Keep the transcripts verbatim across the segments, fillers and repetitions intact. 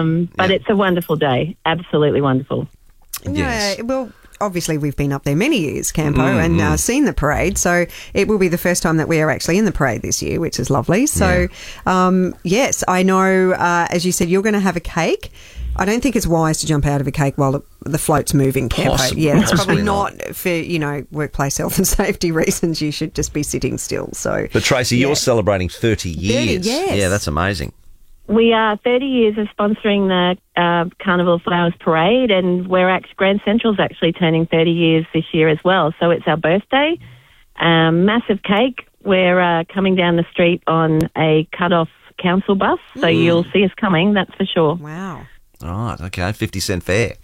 Um, but Yeah. it's a wonderful day. Absolutely wonderful. Yes. Yeah, well, obviously we've been up there many years, Campo, Mm, and mm. uh, seen the parade. So it will be the first time that we are actually in the parade this year, which is lovely. So, um, yes, I know, uh, as you said, you're going to have a cake. I don't think it's wise to jump out of a cake while the, the float's moving, Campo. Possibly- yeah, that's possibly probably not. not. for, you know, workplace health and safety reasons. You should just be sitting still. So, But Tracy, yeah. you're celebrating thirty years. yes. Yeah, that's amazing. We are thirty years of sponsoring the uh, Carnival of Flowers Parade, and we're act- Grand Central's actually turning thirty years this year as well. So it's our birthday. Um, massive cake. We're uh, coming down the street on a cut-off council bus, so you'll see us coming, that's for sure. Wow. All right, okay, fifty cent fare.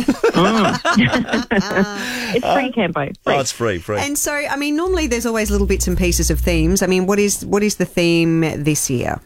It's free, Campo. Free. Oh, it's free, free. And so, I mean, normally there's always little bits and pieces of themes. I mean, what is what is the theme this year?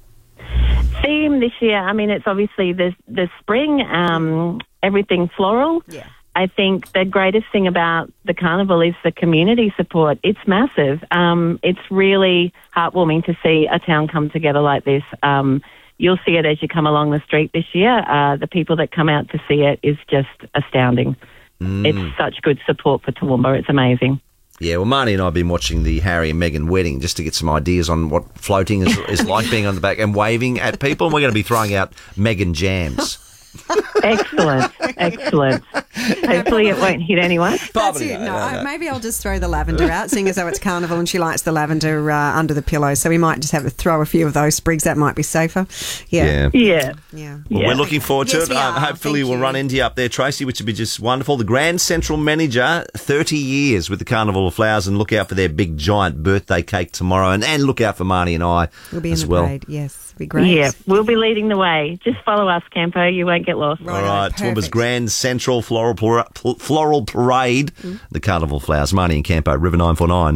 Theme this year, I mean, it's obviously the, the spring, um, everything floral. Yeah. I think the greatest thing about the carnival is the community support. It's massive. Um, it's really heartwarming to see a town come together like this. Um, you'll see it as you come along the street this year. Uh, the people that come out to see it is just astounding. It's such good support for Toowoomba. It's amazing. Yeah, well, Marnie and I have been watching the Harry and Meghan wedding just to get some ideas on what floating is, is like, being on the back and waving at people. And we're going to be throwing out Meghan jams. Excellent. Excellent. Hopefully it won't hit anyone. That's Probably it. not, No, no, I- no. maybe I'll just throw the lavender out, seeing as though it's carnival and she likes the lavender uh, under the pillow. So we might just have to throw a few of those sprigs. That might be safer. Yeah. Yeah. Yeah. Yeah. Well, Yeah. we're looking forward to Yes, it. we Um, are. hopefully Thank we'll you. run into you up there, Tracy, which would be just wonderful. The Grand Central manager, thirty years with the Carnival of Flowers, and look out for their big giant birthday cake tomorrow, and, and look out for Marnie and I We'll be in as the well. parade. Yes. Be great. Yeah, we'll be leading the way. Just follow us, Campo. You won't get lost. Right. All right, Perfect. Toowoomba's Grand Central Floral, Par- Pl- Floral Parade, Mm. the Carnival of Flowers. Marnie and Campo, River nine four nine.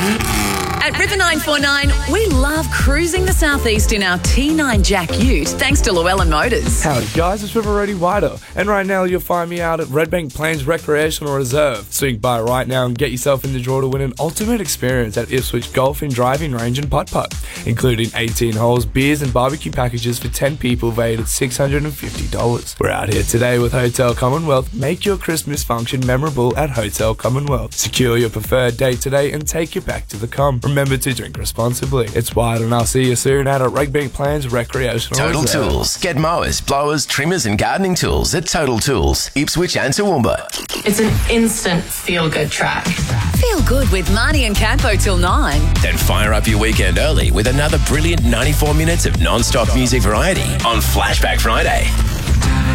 At River nine four nine, we love cruising the southeast in our T nine Jack Ute, thanks to Llewellyn Motors. Howdy guys, it's River Roadie Wider, and right now you'll find me out at Redbank Plains Recreational Reserve. Swing by right now and get yourself in the draw to win an ultimate experience at Ipswich Golf and Driving Range and Putt Putt, including eighteen holes, beers and barbecue packages for ten people valued at six hundred fifty dollars. We're out here today with Hotel Commonwealth. Make your Christmas function memorable at Hotel Commonwealth. Secure your preferred date today and take you back to the com. Remember to drink responsibly. It's Wider, and I'll see you soon out at Redbank Plains Recreational Total Reserve. Tools. Get mowers, blowers, trimmers and gardening tools at Total Tools, Ipswich and Toowoomba. It's an instant feel-good track. Feel good with Marnie and Campo till nine. Then fire up your weekend early with another brilliant ninety-four minutes of non-stop music variety on Flashback Friday.